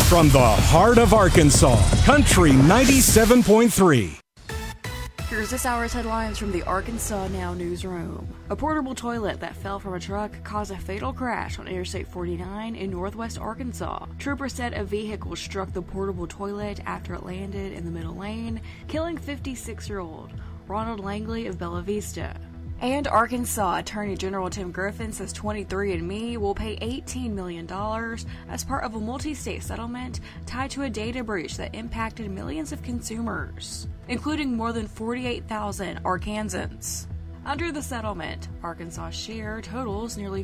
From the heart of Arkansas, Country 97.3. Here's this hour's headlines from the Arkansas Now newsroom. A portable toilet that fell from a truck caused a fatal crash on Interstate 49 in northwest Arkansas. Troopers said a vehicle struck the portable toilet after it landed in the middle lane, killing 56-year-old Ronald Langley of Bella Vista. And Arkansas Attorney General Tim Griffin says 23andMe will pay $18 million as part of a multi-state settlement tied to a data breach that impacted millions of consumers, including more than 48,000 Arkansans. Under the settlement, Arkansas' share totals nearly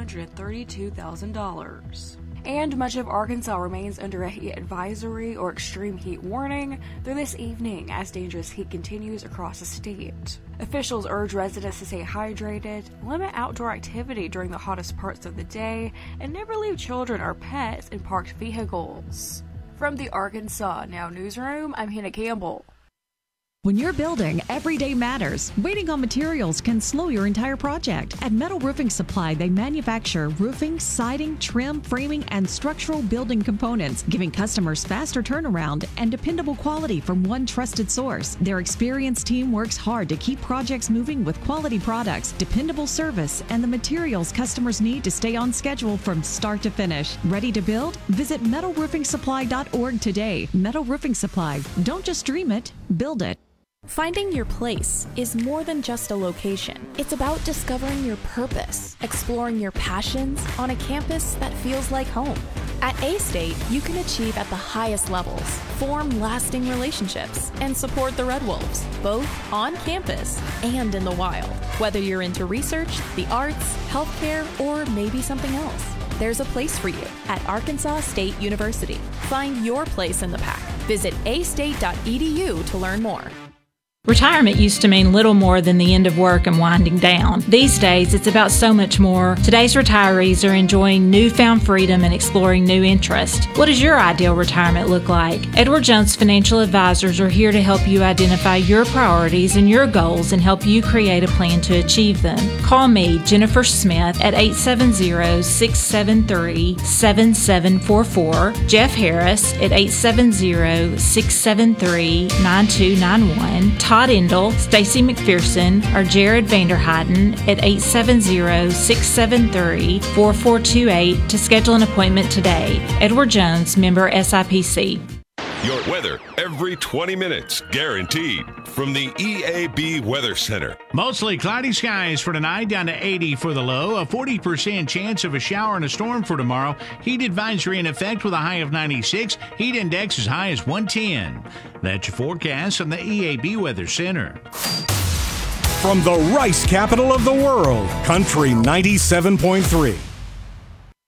$432,000. And much of Arkansas remains under a heat advisory or extreme heat warning through this evening as dangerous heat continues across the state. Officials urge residents to stay hydrated, limit outdoor activity during the hottest parts of the day, and never leave children or pets in parked vehicles. From the Arkansas Now newsroom, I'm Hannah Campbell. When you're building, every day matters. Waiting on materials can slow your entire project. At Metal Roofing Supply, they manufacture roofing, siding, trim, framing, and structural building components, giving customers faster turnaround and dependable quality from one trusted source. Their experienced team works hard to keep projects moving with quality products, dependable service, and the materials customers need to stay on schedule from start to finish. Ready to build? Visit metalroofingsupply.org today. Metal Roofing Supply. Don't just dream it, build it. Finding your place is more than just a location. It's about discovering your purpose, exploring your passions on a campus that feels like home. At A-State, you can achieve at the highest levels, form lasting relationships, and support the Red Wolves, both on campus and in the wild. Whether you're into research, the arts, healthcare, or maybe something else, there's a place for you at Arkansas State University. Find your place in the pack. Visit astate.edu to learn more. Retirement used to mean little more than the end of work and winding down. These days, it's about so much more. Today's retirees are enjoying newfound freedom and exploring new interests. What does your ideal retirement look like? Edward Jones Financial Advisors are here to help you identify your priorities and your goals and help you create a plan to achieve them. Call me, Jennifer Smith, at 870-673-7744, Jeff Harris at 870-673-9291, Todd Endel, Stacy McPherson, or Jared Vanderheiden at 870-673-4428 to schedule an appointment today. Edward Jones, member SIPC. Your weather every 20 minutes, guaranteed. From the EAB Weather Center. Mostly cloudy skies for tonight, down to 80 for the low. A 40% chance of a shower and a storm for tomorrow. Heat advisory in effect with a high of 96. Heat index as high as 110. That's your forecast from the EAB Weather Center. From the rice capital of the world, Country 97.3.